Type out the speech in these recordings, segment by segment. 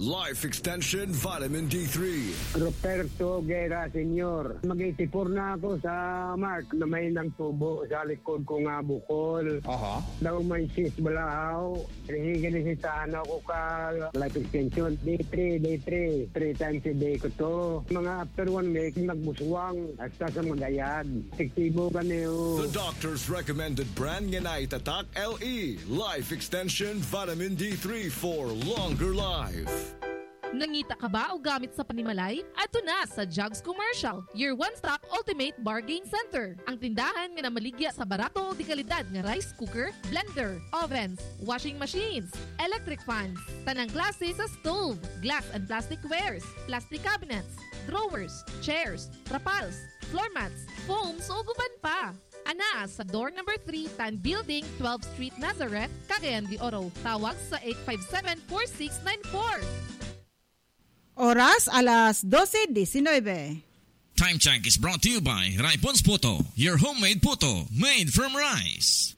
Life Extension Vitamin D3. Roberto Guerra Sr. Mag-84 na ako sa Mark na may nang tubo sa likod ko nga bukol. Daw may sis balahaw. Hingin si sana ako ka Life Extension. Day 3 times a day ko to. Mga after 1 week, nagbuswang hasta sa magayad. Ektibo kami o. The doctor's recommended brand nga na itatak LE. Life Extension Vitamin D3 for longer life. Nangita ka ba o gamit sa panimalay? Ato na sa Jugs Commercial, your one-stop ultimate bargain center. Ang tindahan nga namaligya sa barato o di kalidad nga rice cooker, blender, ovens, washing machines, electric fans, tanang klase sa stove, glass and plastic wares, plastic cabinets, drawers, chairs, trapals, floor mats, foams o guban pa. Ana sa door number 3, Tan Building, 12th Street, Nazareth, Cagayan de Oro. Tawag sa 857-4694. Oras alas 12:19. Time check is brought to you by Raipons Puto, your homemade puto made from rice.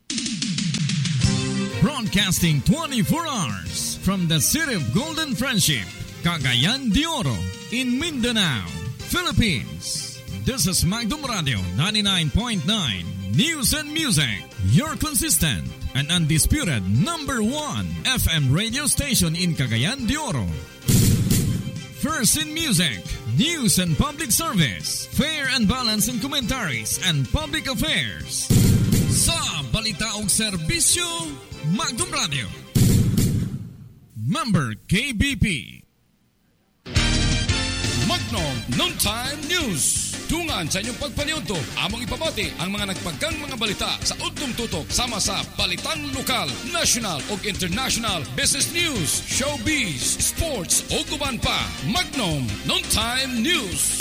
Broadcasting 24 hours from the city of Golden Friendship, Cagayan de Oro, in Mindanao, Philippines. This is Magdum Radio 99.9 News and Music, your consistent and undisputed number 1 FM radio station in Cagayan de Oro. First in music, news and public service, fair and balanced in commentaries and public affairs. Sa balita ug serbisyo, Magdum Radio. Member KBP. Magnum Noontime News. Tungan sa inyong pagpaniunto, among ipabati ang mga nagpagkang mga balita sa Udtong Tutok sama sa Balitang Lokal, National ug International Business News, Showbiz, Sports o guban pa. Magnum Noontime News.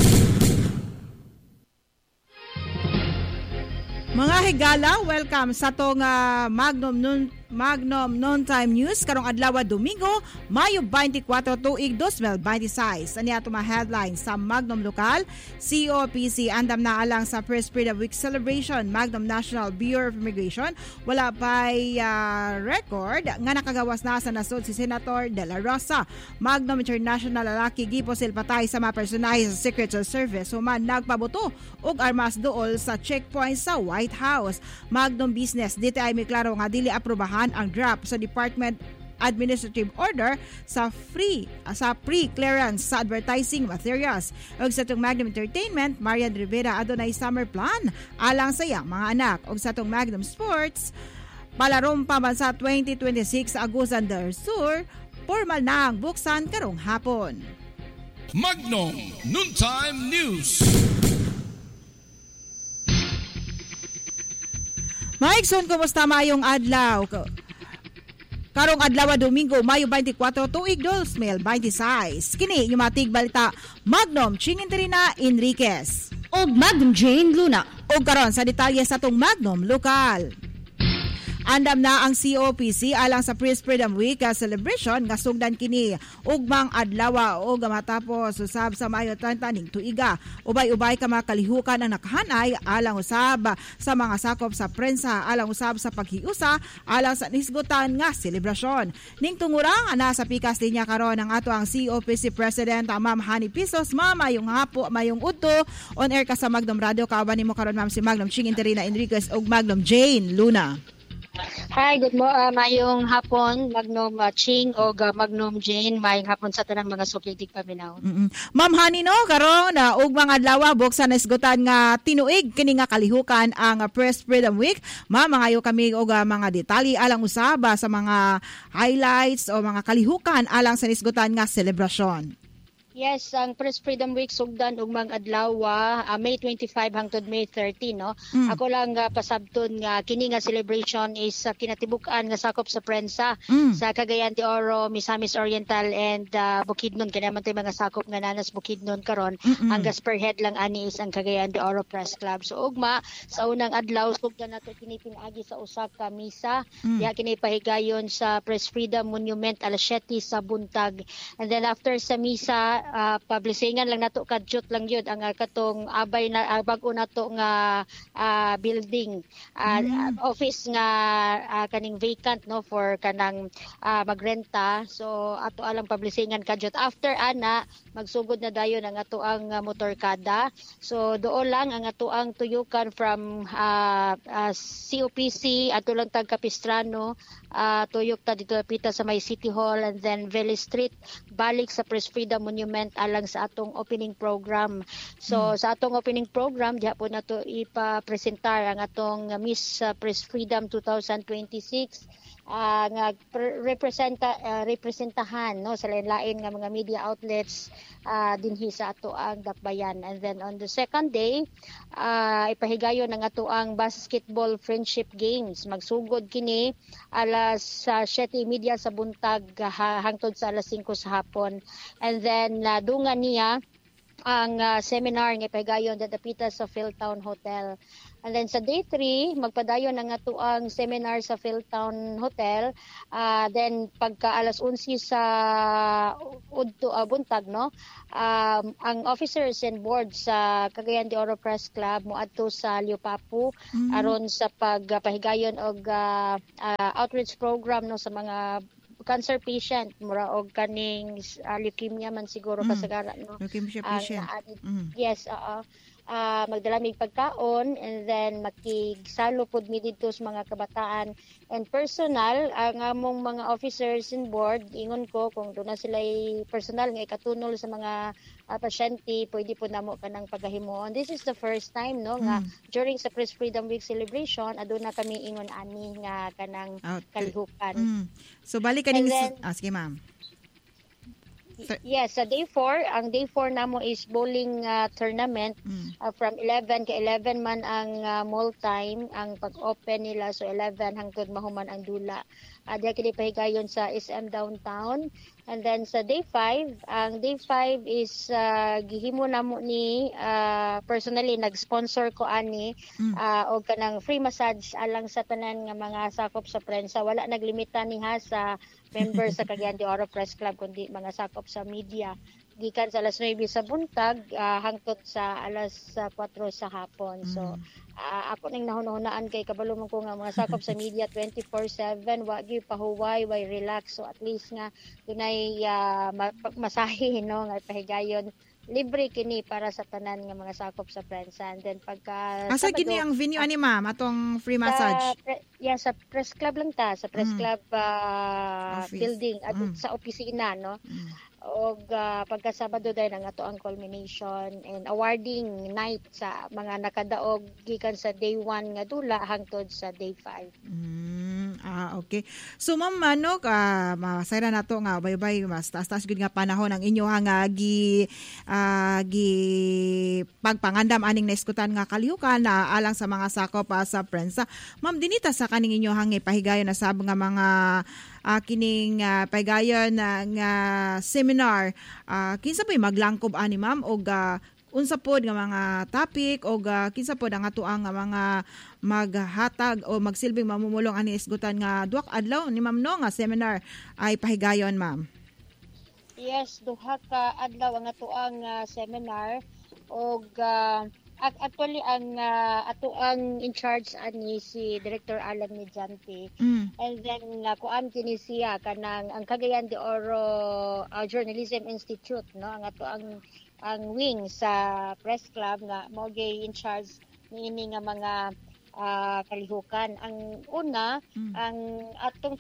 Mga higala, welcome sa tong Magnum Noontime News karong adlaw Domingo, Mayo 24, tuig 2026. Ani ato mga headlines sa Magnum Lokal. COPC andam na alang sa First Freedom Week celebration. Magnum National Bureau of Immigration wala pa'y record nga nakagawas na sa nasod si Senator De La Rosa. Magnum International lalaki giposil patay sa mga personahe sa Secret Service human nagpabuto og armas duol sa checkpoint sa White House. Magnum Business dito ay may klaro nga dili aprobahan ang draft sa Department Administrative Order sa pre-clearance sa advertising materials. Og sa itong Magnum Entertainment, Marian Rivera adunay summer plan alang sa iyang mga anak. Og sa itong Magnum Sports, palarom pa man sa 2026 sa Agusan del Sur, formal na ang buksan karong hapon. Magnum Noontime News. Mike Son, kumusta mayong adlaw? Karong adlaw Domingo, Mayo 24, tuig 2026. Kini yung matig balita, Magnum Chinginterina Enriquez og Magnum Jane Luna. Og karon sa detalye sa tong Magnum Lokal. Andam na ang COPC alang sa First Freedom Week celebration nga sugdan kini ugmang adlaw o matapos usab sa Mayo 30 ning tuiga. Ubay-ubay ka mga kalihukan ang nakahanay alang usab sa mga sakop sa prensa, alang usab sa paghiusa, alang sa nisgutan nga selebrasyon. Ning tungurang ana sa pikas niya karon ang ato ang COPC President Ma'am Hani Pisos. Ma'am, mayong hapo, mayong udto. On air ka sa Magnum Radio, kawan nimo karon Ma'am si Magnum Chinginterina Enriquez ug Magnum Jane Luna. Hi, good morning. Mayong hapon, Magnum Ching o Magnum Jane. Mayong hapon sa tanang mga sukitig paminaw. Ma'am Hani, no, karon ug mga adlaw buksan na isgutan nga tinuig kini nga kalihukan ang First Freedom Week. Ma'am, mangayo kami og mga detalye alang usaba sa mga highlights o mga kalihukan alang sa isgutan nga selebrasyon. Yes, ang First Freedom Week sugdan og mga adlaw May 25 hangtod May 30, no. Ako lang pasabton nga kini nga celebration is kinatibuk-an nga sakop sa prensa sa Cagayan de Oro, Misamis Oriental and Bukidnon kaya man tay mga sakop nga nanas Bukidnon karon. Ang spearhead lang ani is ang Cagayan de Oro Press Club. So ugma sa unang adlaw sugdan nato kini pinaagi sa usa ka misa. Ya kini pahigayon sa Press Freedom Monument alas 7 sa buntag. And then after sa misa publishingan lang nato kadjut lang yun ang katong abay na bag-o nato nga building office nga kaning vacant no for kanang magrenta. So ato alang publishingan kadjut after ana magsugod na dayon ang ato ang motorkada. So doon lang ang ato ang tuyukan from COPC ato lang tag Capistrano tuyok ta dito pita sa may City Hall and then Valley Street balik sa Press Freedom Monument alang sa atong opening program. So sa atong opening program diha po nato ipa-presentar ang atong Miss Press Freedom 2026 nga representahan no sa lain-lain nga mga media outlets dinhi sa ato ang dakbayan. And then on the second day ipahigayon ang ato ang basketball friendship games. Magsugod kini alas 7:30 sa buntag hangtod sa alas 5 sa hapon. And then dungan niya ang seminar nga ipahigayon dadapita sa Philtown Hotel. And then sa day 3, magpadayon ang ato ang seminar sa Philtown Hotel. Then pagka alas 11 sa buntag no, ang officers and board sa Cagayan de Oro Press Club moadto sa Liupapu aron sa pagpahigayon og outreach program no sa mga cancer patient mura og kaning leukemia man siguro kasagara no. Leukemia patient. Yes, magdala mig pagkaon and then makigsalo pod mi dito sa mga kabataan and personal ang among mga officers and board ingon ko kung doon na sila personal nga ikatunol sa mga pasyente pwede po namo kanang pagahimo. This is the first time no nga during sa Press Freedom Week celebration aduna kami ingon ani nga kanang kalihukan. So balik kaning sige ma'am. Yes, sa day 4, ang day 4 namo is bowling tournament from 11 ka 11 man ang mall time ang pag-open nila so 11 hangtod mahuman ang dula. Diya kini pahigayon sa SM downtown. And then sa day 5, ang day 5 is gihimo namo ni personally nag-sponsor ko ani og kanang free massage alang sa tanan nga mga sakop sa prensa. Wala naglimita niha sa members sa Cagayan de Oro Press Club kundi mga sakop sa media. Gikan sa alas 9 sa buntag hangtod sa alas 4 sa hapon. So ako ning nahunahunaan kay kabalo man ko nga mga sakop sa media 24/7 wa gyud pahuway, way relax. So at least nga dunay masahe no nga pahigayon libre kini para sa tanan nga mga sakop sa prensa. And then pagka asa kini ang venue ani ma'am atong free massage? Sa Press Club lang ta, sa Press Club building at sa opisina no. Og pagka Sabado dahil ang ato ang culmination and awarding night sa mga nakadaog gikan sa day 1 nga dula hangtod sa day 5. Okay. So ma'am manok masayra nato nga baybay mas taas-taas gud nga panahon ang inyo nga gi pagpangandam aning naiskutan nga kalihukan na alang sa mga sakop sa prensa. Ma'am dinita sa kaning inyo hangay pahigayon na sab nga mga kining pahigayon nga seminar kinsa po'y maglangkob ani ma'am og unsa pod nga mga topic o kinsa pod ang atoang mga maghatag o magsilbing mamumulong ani isgutan nga duak adlaw ni ma'am no nga seminar ay pahigayon ma'am. Yes, duha ka adlaw ang atoang seminar og actually ang atoang in charge ani si Director Alan Mediante. And then kuan kini siya kanang ang Cagayan de Oro Journalism Institute no ang atoang ang wing sa Press Club nga mao gay in charge niini nga mga kalihukan. Ang una ang atong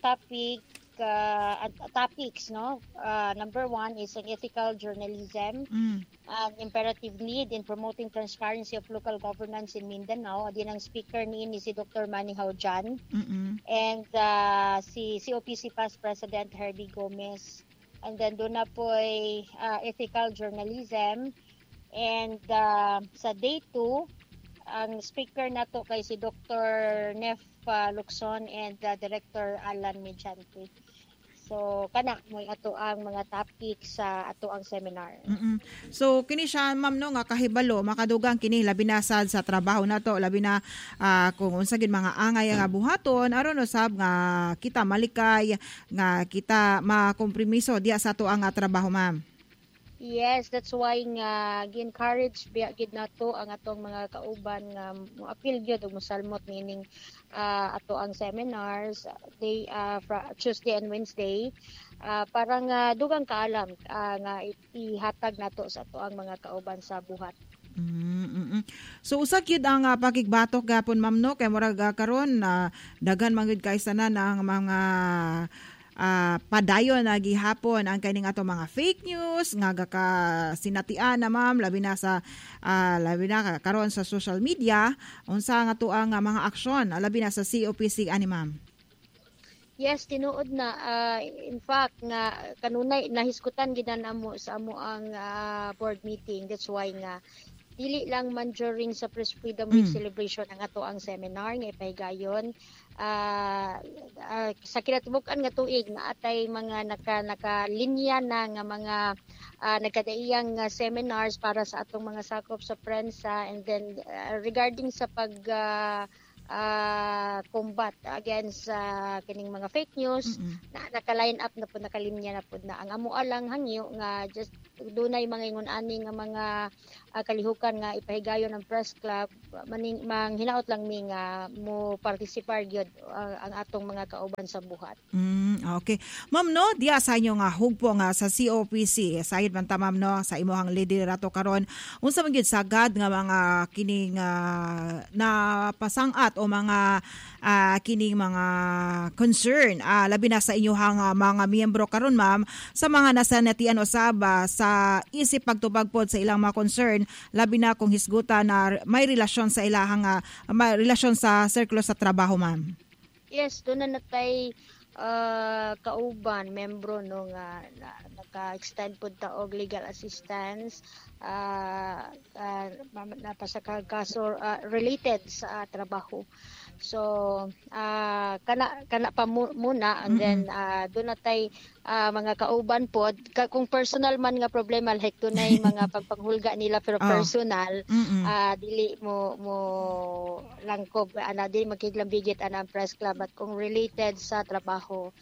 topics no number 1 is an ethical journalism, an imperative need in promoting transparency of local governance in Mindanao. Adin ang speaker niini si Dr. Manny Haujan and si COPC past President Herbie Gomez. And then doon na po ay ethical journalism. And sa day 2, ang speaker na to kay si Dr. Nef Lukson and Director Alan Mediante. So kana mo ato ang mga topic sa ato ang seminar. So kini siya ma'am no nga kahibalo makadugang kini labi na sad sa trabaho nato labi na kung unsa gid mga angay nga buhaton aron usab nga kita malikay nga kita makompromiso diya sa ato ang trabaho ma'am. Yes, that's why nga gi-encourage gid nato ang atong mga kauban nga mo appeal gyud og mosalmot, meaning ato ang seminars Tuesday and Wednesday para nga dugang kaalam nga ihatag nato sa ato ang mga kauban sa buhat. So usa gyud ang pakigbatok gapon ma'am no kay murag karon daghan man gyud kaisanan ang mga padayon na gihapon ang kaning ato mga fake news nga ka sinatian na ma'am labi na karon sa social media unsa nga tuang mga aksyon labi na sa COPC ani ma'am. Yes, tinuod na. In fact, nga kanunay nahisgutan gid namo sa amo ang board meeting. That's why nga dili lang man during sa Press Freedom Week celebration ang ato ang seminar nga ipahigayon. Sa kinatibuk-an nga tuig na atay mga nakalinya na nga mga nagkadaiyang seminars para sa atong mga sakop sa prensa, and then regarding sa combat against kining mga fake news naka-line up na po, nakalinya na po na ang amo lang hangyo nga just dunay mga ingon ani nga mga kalihukan nga ipahigayon ng press club manghinaot lang mi nga mo participar gyud ang atong mga kauban sa buhat. Okay. Ma'am no, diya sa inyo nga hugpo nga sa COPC sayod man ta ma'am no sa imong liderato karon unsa man gyud sagad nga mga kining na pasangat o mga kining mga concern labi na sa inyong mga miyembro karon ma'am sa mga nasanatian usaba sa isip pagtubag pod sa ilang mga concern labi na kung hisgutan na may relasyon sa ilahang may relasyon sa sirkulo sa trabaho ma'am. Yes, doon na natay kauban membro no nga naka-extend pud ta og legal assistance napasaka kaso related sa trabaho. So kana pa muna, and then doon natay mga kauban pod kung personal man nga problema like tunay mga pagpanghulga nila pero personal dili mo langkob dili magkiglambigit ang press club, at kung related sa trabaho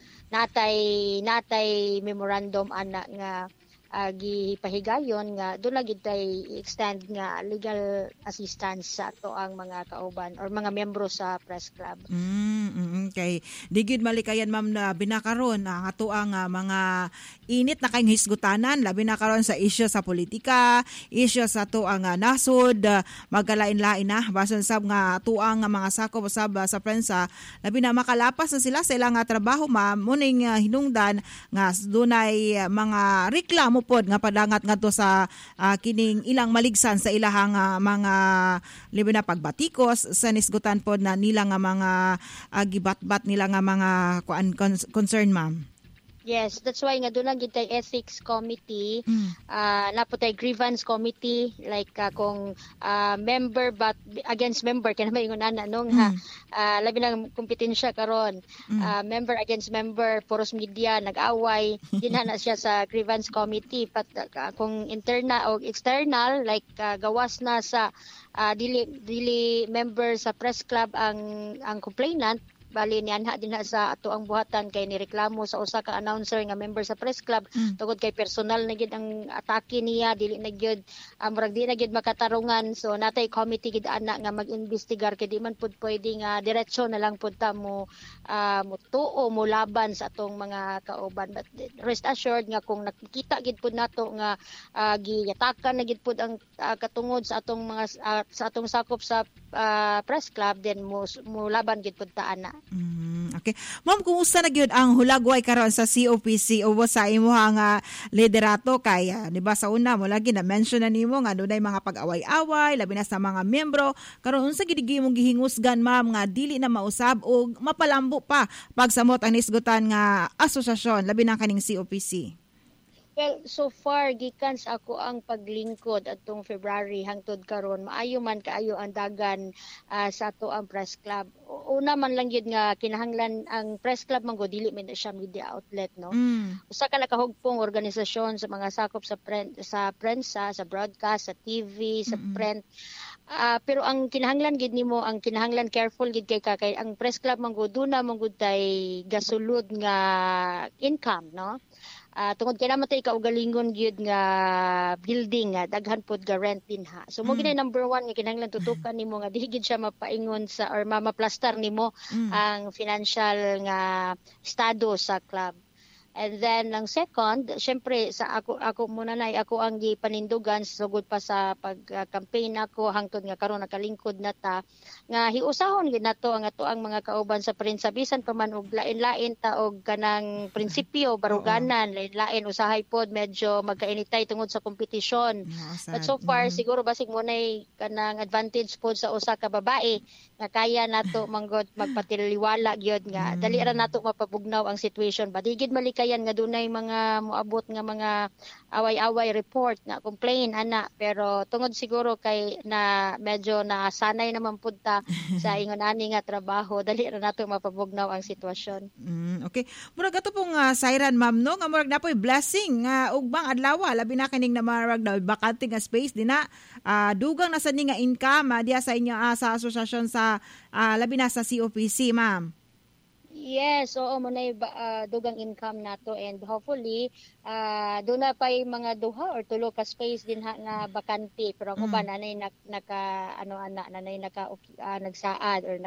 natay memorandum ana nga gipahigayon nga doon lagi tay extend nga legal assistance sa ato ang mga kauban or mga miyembro sa press club. Okay. Digid malikayan ma'am na binakaron ang ato ang mga init na kayong hisgutanan labi na karon sa issue sa politika, issue sa ato ang nasod, magkalain-lain na bason sab nga ato ang mga sakop usab sa prensa labi na makalapas na sila sa ilang trabaho ma'am muning hinungdan nga dunay mga reklamo pod nga padangat ngadto sa kining ilang maligsan sa ilahang mga libi na pagbatikos sa nisgutan pod na nila nga mga gibat-bat nila nga mga concern ma'am. Yes, that's why nga doon lang gitay ethics committee, naputay grievance committee, like kung member but against member kaya naman yung nung labi ng kompetensya karon, member against member, puros media nag-away, dinana siya sa grievance committee. But kung internal o external, like gawas na sa dili member sa press club ang complainant, bali niyanha din sa ato ang buhatan kay nireklamo sa usa ka announcer nga member sa press club tungod kay personal na gid ang atake niya, dili na gyud murag di na gyud makatarungan. So natay committee gid ana nga mag-investigar kay di man pud pwede nga diretso na lang pud ta mo tuo mo laban sa atong mga kauban. But rest assured nga kung nakikita gid pud nato nga giyatakan na gid pud ang katungod sa atong mga sa atong sakop sa press club, then mo laban gid pud ta ana. Okay. Ma'am, kumusta na gyud ang hulagway karon sa COPC o sa imong liderato kay di ba sa una mo lagi na mention na nimo nga dunay mga pag-away-away labi na sa mga miyembro karon unsa gid gimong gihingusgan ma'am nga dili na mausab o mapalambo pa pagsamot ang nisgutan nga asosasyon labi na kaning COPC? Well, so far gikan sa ako ang paglingkod atong February hangtod karon maayo man kaayo ang dagan sa ato ang press club. Una man lang gyud nga kinahanglan ang press club man go dili man siya media outlet, no. Usa ka nakahugpong organisasyon sa mga sakop sa prensa, sa broadcast, sa TV, sa print. pero ang kinahanglan gid nimo, ang kinahanglan careful gid kay ang press club man gud duna man gud tay gasulod nga income, no? Tungod kay naman tay kaugalingon gyud nga building nga daghan pod ga rent din ha. So mo ginay number 1 nga kinahanglan tutukan nimo nga dili gid siya mapaingon sa or maplastar nimo ang financial nga estado sa club. And then ang second, syempre sa ako muna na ako ang gipanindugan sugod pa sa pag-campaign ako hangtod nga karon nakalingkod na ta nga hiusahon gid nato ang ato ang mga kauban sa prensa bisan pa man og lain-lain ta og kanang prinsipyo baruganan lain-lain usahay pod medyo magkainitay tungod sa kompetisyon. But so far siguro basig mo nay kanang advantage pod sa usa ka babae nga kaya nato manggod magpatiliwala gyud nga dali ra nato mapabugnaw ang situation badigid malikayan nga dunay mga moabot nga mga away-away report nga complain ana pero tungod siguro kay na medyo nasanay naman pud ta sa ingon ani nga trabaho dali ra nato mapabugnaw ang sitwasyon. Okay, murag ato pong Siren ma'am no nga murag napoy blessing nga ug bang adlaw labi na kining na marag na bakante nga space dina dugang na sa ni nga income diya sa inyo sa asosasyon sa labi na sa COPC ma'am. Yes, oo mo na dugang income nato and hopefully doon na pa yung mga duha or tulo ka space din nga bakante pero ako ba nanay naka nagsaad or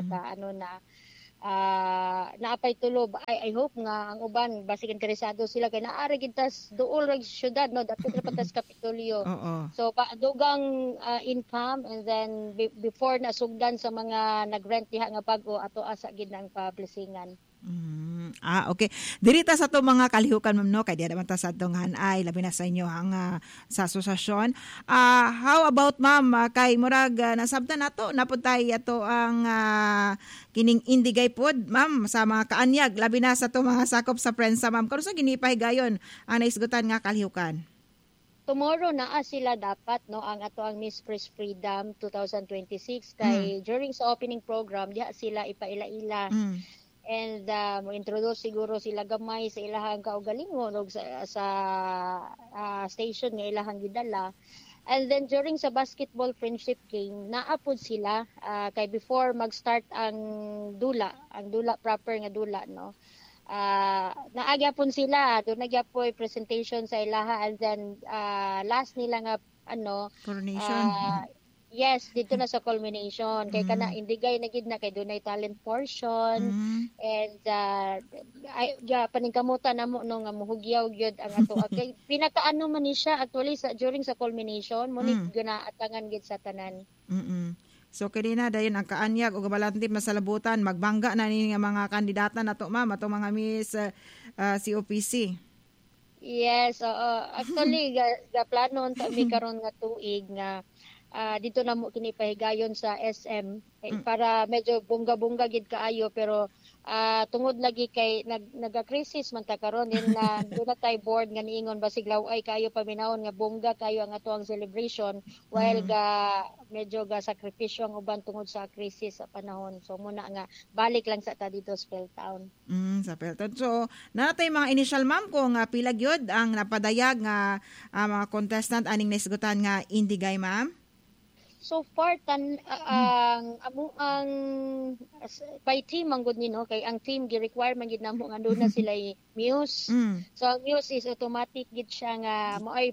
naapay tulo. I hope nga ang uban basig interesado sila kay naari gid tas duol ra syudad no dapat ra patas Kapitolyo. So dugang income and then before nasugdan sa mga nagrent diha nga bag-o ato asa gid nang publishingan. Okay. Dirita sa to mga kalihukan ma'am no kay di naman ta sa atong hanay labi na sa inyo ang sa asosasyon. How about ma'am kay murag nasabtan nato naputay ato ang kining indigay pod ma'am sa mga kaanyag labi na sa to mga sakop sa prensa ma'am karon sa ginipahigayon ang naisgutan nga kalihukan. Tomorrow naa sila dapat no ang ato ang Miss Press Freedom 2026 kay during sa opening program diha sila ipaila-ila. And mo introduce siguro sila gamay sa ilahang kaugalingon og sa station nga ilahang gidala. And then during sa basketball friendship game naapod sila kay before mag-start ang dula proper nga dula no. Naagyapon sila doon nagyapoy presentation sa ilaha and then last nila nga coronation. Yes, dito na sa culmination. Kay kana indigay na gid na kay dunay talent portion and paningkamutan namo no nga muhugyaw gyud ang ato kay pinakaano man ni siya actually during sa culmination mo ni ginaatangan gid sa tanan. So kini na dayon ang kaanyag ug balantip masalabutan magbangga na ni nga mga kandidata nato ma'am atong mga Miss COPC. Yes, actually ga plano unta mi karon nga tuig nga dito na mo kinipahigayon sa SM para medyo bunga-bunga gid kaayo pero tungod lagi kay naga-crisis man ta karon din na doon na tay board nga niingon basig law-ay kayo paminawon nga bunga kayo ang ato ang celebration while medyo ga sakripisyo ang uban tungod sa crisis sa panahon so muna nga balik lang sa ta dito sa Philtown. Sa Philtown. So natay mga initial ma'am kung pila gyud ang napadayag nga mga contestant aning naisgutan nga indigay ma'am. So far ang by team ang good ni no kay ang team gi-require man gid namo nga doon na sila muse. So ang muse is automatic gid siya nga moay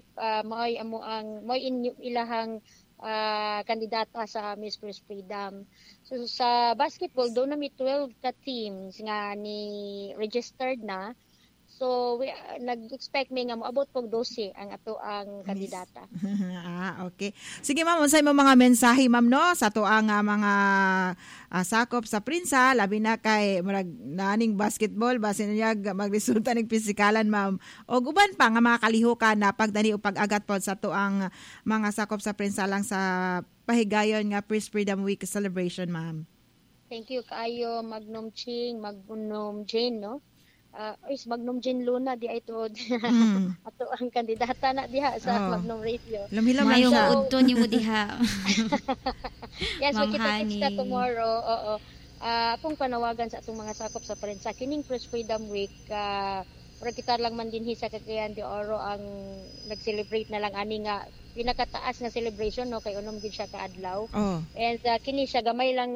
ilahang kandidata sa Miss Press Freedom. So sa basketball doon na may 12 ka teams nga ni registered na. So we nag-expect mi nga moabot pog 12 ang ato ang kandidata. Okay. Sige ma'am, unsay mo mga mensahe ma'am no sa ato ang mga sakop sa prensa labi na kay murag naning basketball basin niya magresulta ning pisikalan ma'am. Og uban pa nga mga kalihukan na pagdani o pag-agat pod sa ato ang mga sakop sa prensa lang sa pahigayon nga Press Freedom Week celebration ma'am. Thank you kaayo Magnum Ching, Magnum Jane no. Is Magnum Jane Luna di ay tuod ato ang kandidata na diha sa Magnum Radio. Lamhilam lang siya. Mayong udto ni mo diha. Yes, kita tomorrow. Oo. Apong panawagan sa atong mga sakop sa prensa kining Press Freedom Week para kita lang man dinhi sa Cagayan de Oro ang nag-celebrate na lang ani nga pinakataas nga celebration no kay unom gid siya kaadlaw. And kini siya gamay lang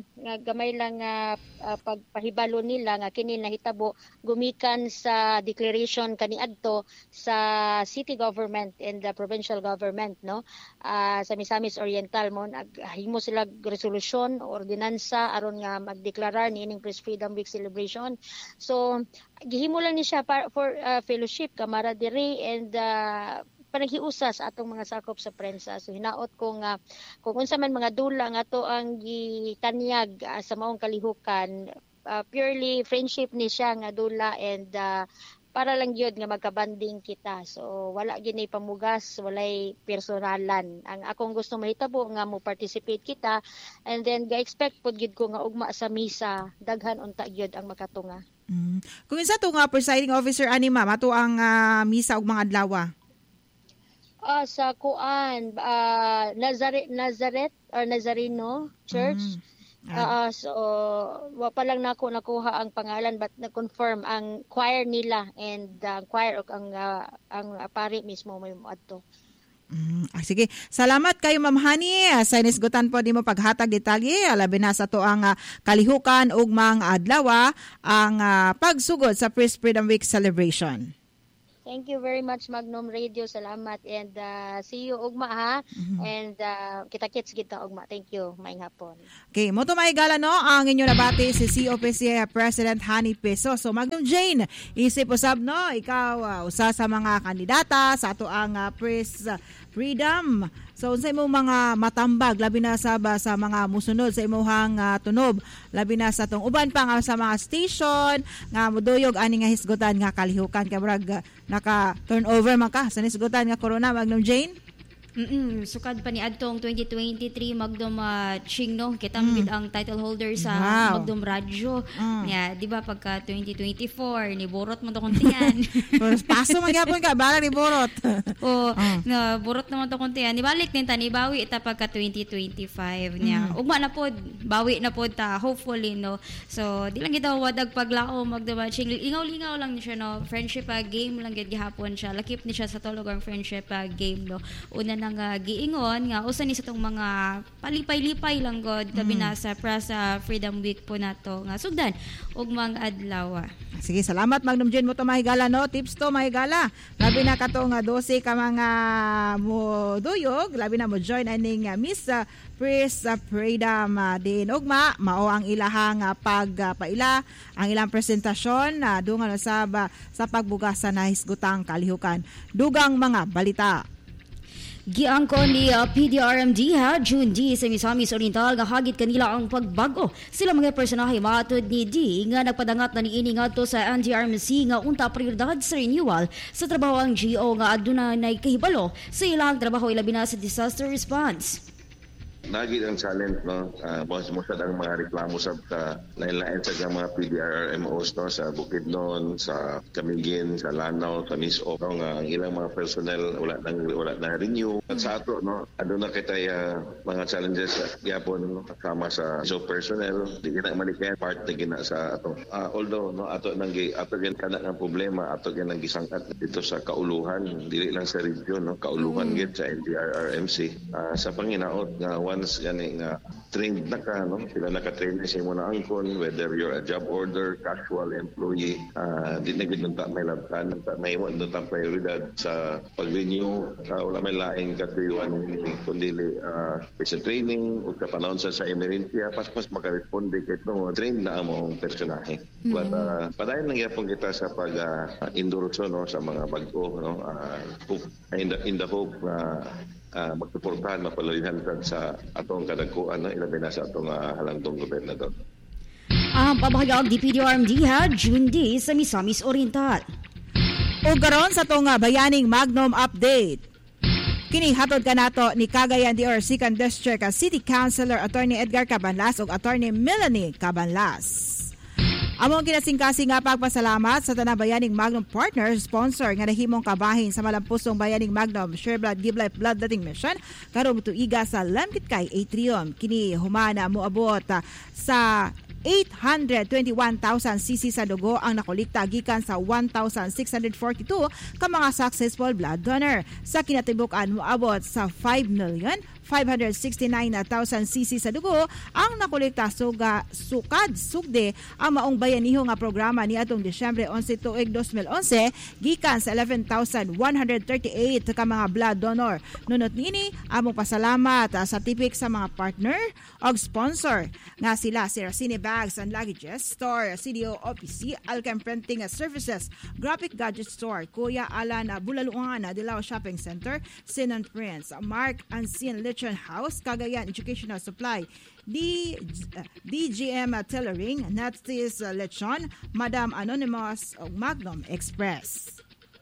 pagpahibalo nila nga kini nahitabo gumikan sa declaration kaniadto sa city government and the provincial government no sa Misamis Oriental mo naghimo sila resolution o ordinansa aron nga magdeklarar niining Press Freedom Week celebration. So gihimo lang ni siya for fellowship, camaraderie and panaghiusa sa atong mga sakop sa prensa. So hinaot ko nga kung unsa man mga dula nga to ang gitanyag sa maong kalihukan, purely friendship ni siya nga dula and para lang gyud nga magkabanding kita. So wala ginay pamugas, walay personalan. Ang akong gusto mahitabo nga mo participate kita and then ga-expect pud gyud ko nga ugma sa misa daghan unta gyud ang makatunga. Kung isa to nga presiding officer ani ma'am ato ang misa ug mga adlaw. Sa kuan Nazareth or Nazareno Church. So wa pa lang nako nakuha ang pangalan but na-confirm ang choir nila and choir og ang pari mismo may moadto. Sige. Salamat kayo Ma'am Hani. Sa inisgutan po di mo paghatag detalye labi na sa to ang kalihukan ug mga adlaw ang pagsugod sa Press Freedom Week celebration. Thank you very much Magnum Radio. Salamat and see you ugma ha. And kita-kits kita ugma. Thank you. Maayong hapon. Okay, mo to maigala no ang inyo nabati si COPC President Hani Peso. So Magnum Jane, isip usab no ikaw usa sa mga kandidata sa ato ang Press Freedom. So unsay mo mga matambag labi na sa mga musunod sa imong tunob labi na sa tong uban pa nga sa mga station nga moduyog ani nga hisgutan nga kalihukan kay brag naka turnover man ka sa hisgutan nga corona Magnum Jane. Sukad pa ni adtong 2023 Magdom Chingno kitang gid ang title holder sa Magdom Radio. Yeah, di ba pagka 2024 ni borot man to kontian. Paso man gyapon ka bala ni borot. Na borot naman to kontian. Ni balik din ta ni bawi ta pagka 2025 niya. Ugma na pod, bawi na pod ta hopefully no. So di lang kita wadag paglao Magdom Ching. Ingaw-lingaw lang ni siya no. Friendship game lang gid gihapon siya. Lakip ni siya sa tulog ang friendship game no. Una nang giingon nga usa ni sa tong mga palipay-lipay lang god tabi na sa Press Freedom Week po nato nga sugdan og mga adlaw. Sige, salamat Magnum Jane mo to mahigala no. Tips to mahigala. Labi na kato nga 12 ka mga mo duyog, labi na mo join aning Miss Press Freedom din ugma mao ang ilahang pagpaila ang ilang presentasyon dungan sa pagbugasan na hisgutang kalihukan. Dugang mga balita. Giangkon ni PDRMD June D sa Misamis Oriental nga hagit kanila ang pagbago. Sila mga personahe matud ni D nga nagpadangat na niini ngadto sa NDRMC nga unta prioridad sa renewal sa trabaho ang GO nga aduna nay kahibalo sa ilang trabaho ilabi na sa disaster response. Nagit ang challenge no most ang mga reklamo sa lain-lain sa mga PDRMOs no sa Bukidnon, sa Camiguin, sa Lanao, sa Miso no, nga ang ilang mga personnel wala na renew at sa ato no aduna kitay mga challenges gyapon kasama sa so personnel di na malikan part na gina sa ato although no ato gin kana ang problema ato gin nang gisangkat dito sa kauluhan dili lang sa region no kauluhan gid sa NDRRMC sa panginaot nga once gani nga trained na ka no sila naka-train sa imo na angkon whether you're a job order casual employee di na gid nang may labtan may mo nang prioridad sa pag-renew wala may laing katuyuan kundi sa training o kapanahon sa emergency pas maka-responde kay no train na ang personahe but padayon lang gyapon kita sa pag-endorso no sa mga bag-o no in the hope magsuportahan mapalalihan sa atong kadagkuan ilabi na sa atong halangtong gobernador. Ang pabahayag di PDRMD June D sa Misamis Oriental. O karon sa atong bayaning Magnum update. Kini hatod kanato ni Cagayan de Oro 2nd District City Councilor Attorney Edgar Cabanlas ug Attorney Melanie Cabanlas. Among kinasingkasing nga pagpasalamat sa tanang bayaning Magnum partner sponsor nga nahimong kabahin sa malampusong bayaning Magnum Share Blood Give Life Bloodletting Mission karong tuiga sa Lamkit kay Atrium. Kini humana moabot sa 821,000 cc sa dugo ang nakolekta gikan sa 1,642 ka mga successful blood donor. Sa kinatibuk-an moabot sa 5,569,000 cc sa dugo ang nakolekta sukad sugde ang maong bayaniho nga programa ni atong Disyembre 11 tuig 2011 gikan sa 11,138 ka mga blood donor. Nunot nini among pasalamat sa tipik sa mga partner o sponsor nga sila si Racine Bags and Luggages Store, CDO OPC, Alchem Printing Services, Graphic Gadget Store, Kuya Alan Bulalungan, Dilao Shopping Center, Sin and Prince, Mark and Sin Lechon House, Cagayan Educational Supply, DGM Tailoring, Natis Lechon, Madam Anonymous, Magnum Express.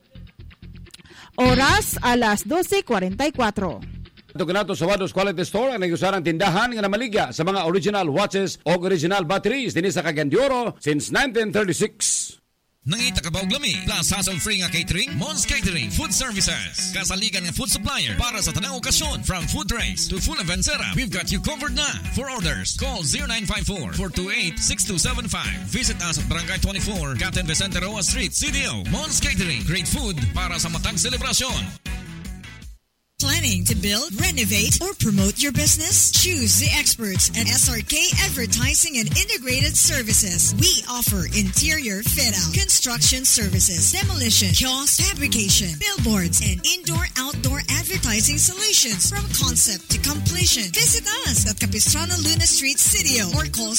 Oras alas 12:44. Ito kanato sa Wados Quality Store ang nagusarang tindahan nga namaligya sa mga original watches o original batteries din sa Cagayan de Oro since 1936. Nangita ka ba og lami? Plus hassle-free nga catering? Mons Catering Food Services. Kasaligan nga food supplier para sa tanang okasyon. From food trays to full event setup, we've got you covered na. For orders, call 0954-428-6275. Visit us at Barangay 24, Captain Vicente Roa Street, CDO. Mons Catering. Great food para sa matang selebrasyon. Planning to build, renovate, or promote your business? Choose the experts at SRK Advertising and Integrated Services. We offer interior fit-out, construction services, demolition, kiosk, fabrication, billboards, and indoor-outdoor advertising solutions from concept to completion. Visit us at Capistrano Luna Street, CDO, or call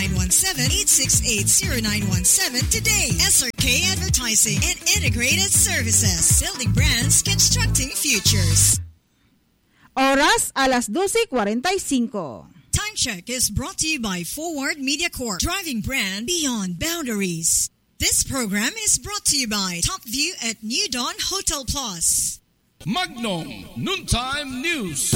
0917-868-0917 today. SRK Advertising and Integrated Services. Building brands, constructing futures. Oras alas 12:45. Time check is brought to you by Forward Media Corp, driving brand beyond boundaries. This program is brought to you by Top View at New Dawn Hotel Plus. Magnum Noontime News.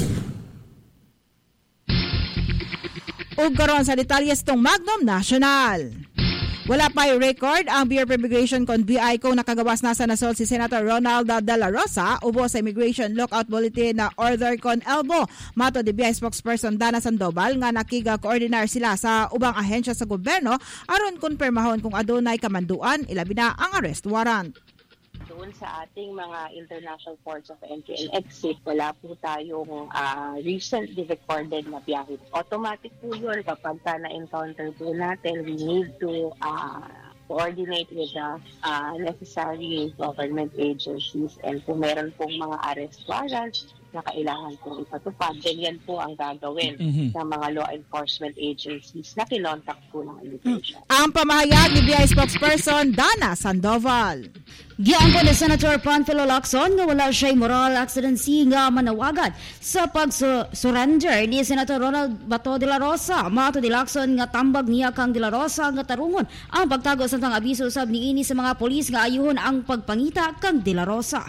Ug karon sa detalyes tong Magnum National. Wala pa'y record ang Bureau of Immigration kon BI kung nakagawas na sa nasod si Senator Ronald De La Rosa ubo sa Immigration Lookout Bulletin na Order con Elbo. Mato di BI spokesperson Dana Sandoval nga nakiga-coordinar sila sa ubang ahensya sa gobyerno aron konpermahon kung adunay kamanduan ilabi na ang arrest warrant. Doon sa ating mga international ports of entry and exit, wala po tayong recently recorded na biyahe. Automatic po yun kapag na-encounter po natin, we need to coordinate with the necessary government agencies and kung meron pong mga arrest warrants na kailangan pong ipatupad, then yan po ang gagawin ng mga law enforcement agencies na kinontak po ng immigration. Ang pamahayag ni BI spokesperson Dana Sandoval. Giangko ni Senator Panfilo Lacson nga wala siya'y moral accidency nga manawagan sa pag-surrender ni Senator Ronald Bato de la Rosa. Mato di Lacson nga tambag niya kang de la Rosa nga tarungon ang pagtago sa tang abiso sab niini sa mga polis nga ayuhon ang pagpangita kang de la Rosa.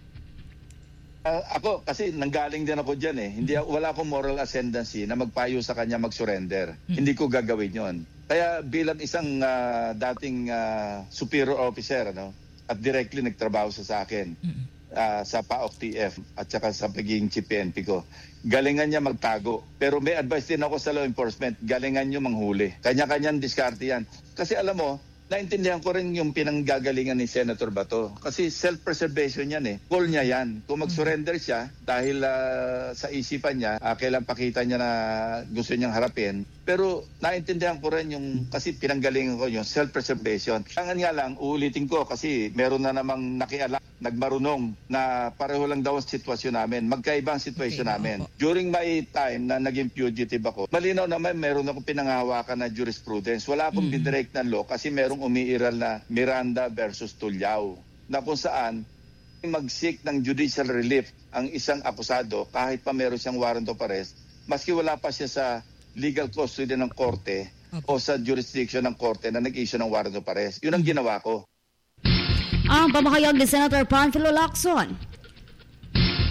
Ako, kasi nanggaling din ako dyan wala akong moral ascendancy na magpayo sa kanya mag-surrender. Hindi ko gagawin yon. Kaya bilang isang dating superior officer, at directly nagtrabaho sa akin sa PAOK TF at saka sa pagiging chief PNP ko, galingan niya magtago. Pero may advice din ako sa law enforcement, galingan niyo manghuli. Kanya-kanyang diskarte yan. Kasi alam mo, naintindihan ko rin yung pinanggagalingan ni Senator Bato. Kasi self-preservation yan Call niya yan. Kung mag-surrender siya dahil sa isipan niya, kailan pakita niya na gusto niyang harapin. Pero naintindihan ko rin yung, kasi pinanggalingan ko yung self-preservation. Kaya nga lang, uulitin ko kasi meron na namang nakialam, nagmarunong na pareho lang daw ang sitwasyon namin. Magkaiba ang sitwasyon namin. During my time na naging fugitive ako, malinaw naman meron akong pinanghawakan na jurisprudence. Wala akong bindirect na law kasi merong umiiral na Miranda versus Tulyao na kung saan mag-seek ng judicial relief ang isang akusado kahit pa meron siyang warrant of arrest maski wala pa siya sa legal custody ng korte o sa jurisdiction ng korte na nag-issue ng warrant of arrest. Yun ang ginawa ko. Ang pamahayag ni Senator Panfilo Lacson.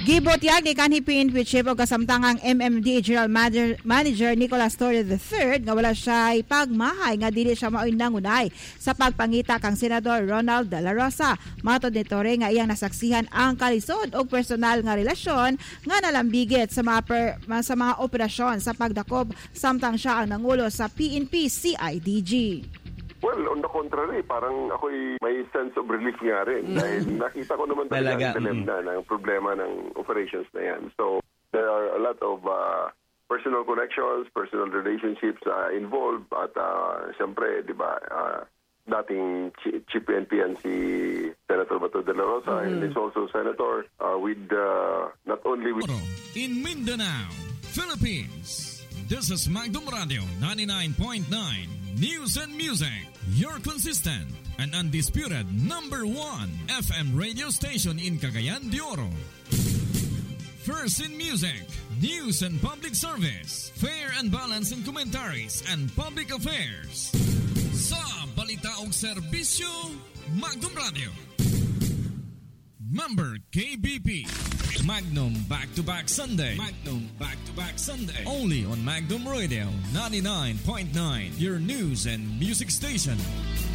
Gibotyag ni kanhi PNP Chief o kasamtangang MMD General Manager Nicolas Torre III nga wala siya pagmahay nga dili siya maoy nangunay sa pagpangita kang Senador Ronald De La Rosa. Matod ni Torre nga iyang nasaksihan ang kalisod o personal nga relasyon nga nalambigit sa mga operasyon sa pagdakob samtang siya ang nangulo sa PNP CIDG. Well, on the contrary, parang ako'y may sense of relief nga rin dahil nakita ko naman talaga ang dilemma ng problema ng operations na yan. So, there are a lot of personal connections, personal relationships involved at siyempre, di ba, dating Chief PNP yan si Senator Bato de la Rosa and is also Senator with not only with... In Mindanao, Philippines, this is Magdum Radio 99.9 News and Music, your consistent and undisputed number 1 FM radio station in Cagayan de Oro. First in music, news and public service, fair and balanced in commentaries and public affairs. Sa balita og serbisyo, Magdum Radio. Member KBP. Magnum Back-to-Back Sunday. Magnum Back-to-Back Sunday. Only on Magnum Radio 99.9, your news and music station.